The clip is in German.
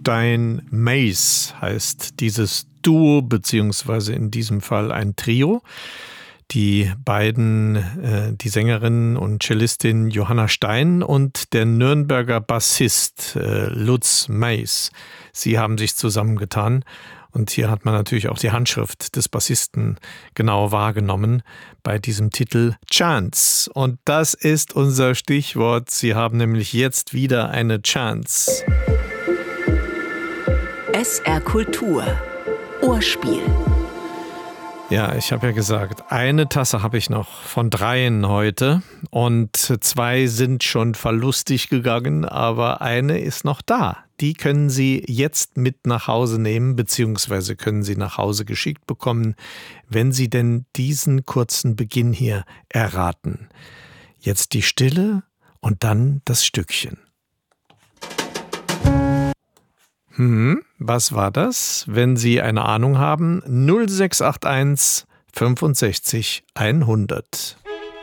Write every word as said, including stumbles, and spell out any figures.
Stein Mace heißt dieses Duo, beziehungsweise in diesem Fall ein Trio. Die beiden, äh, die Sängerin und Cellistin Johanna Stein und der Nürnberger Bassist äh, Lutz Mace. Sie haben sich zusammengetan. Und hier hat man natürlich auch die Handschrift des Bassisten genau wahrgenommen bei diesem Titel Chance. Und das ist unser Stichwort. Sie haben nämlich jetzt wieder eine Chance. S R Kultur. Ohrspiel. Ja, ich habe ja gesagt, eine Tasse habe ich noch von dreien heute und zwei sind schon verlustig gegangen, aber eine ist noch da. Die können Sie jetzt mit nach Hause nehmen, beziehungsweise können Sie nach Hause geschickt bekommen, wenn Sie denn diesen kurzen Beginn hier erraten. Jetzt die Stille und dann das Stückchen. Hm, was war das? Wenn Sie eine Ahnung haben, null sechs acht eins fünfundsechzig hundert.